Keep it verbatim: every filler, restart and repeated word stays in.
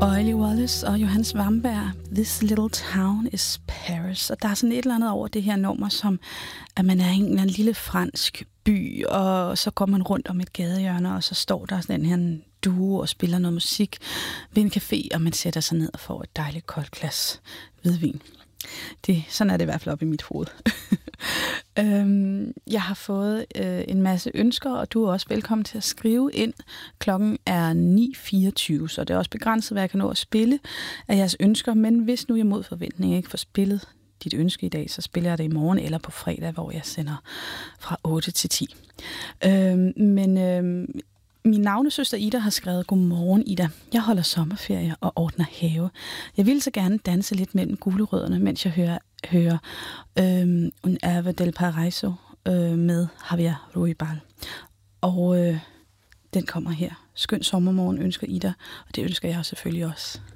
Oily Wallace og Johannes Vamberg, This Little Town is Paris. Og der er sådan et eller andet over det her nummer, som at man er i en eller anden lille fransk by, og så går man rundt om et gadehjørne, og så står der sådan den her duo og spiller noget musik ved en café, og man sætter sig ned og får et dejligt koldt glas hvidvin. Det, sådan er det i hvert fald op i mit hoved. øhm, jeg har fået øh, en masse ønsker, og du er også velkommen til at skrive ind. Klokken er ni fireogtyve, så det er også begrænset, hvad jeg kan nå at spille af jeres ønsker. Men hvis nu jeg mod forventning ikke får spillet dit ønske i dag, så spiller jeg det i morgen eller på fredag, hvor jeg sender fra otte til ti. Øhm, men... Øhm, Min navnesøster Ida har skrevet: Godmorgen Ida, jeg holder sommerferie og ordner have. Jeg vil så gerne danse lidt mellem gulerødderne, mens jeg hører, hører øh, Un Ave del Paraiso øh, med Javier Ruibal. Og øh, den kommer her. Skøn sommermorgen ønsker Ida, og det ønsker jeg selvfølgelig også.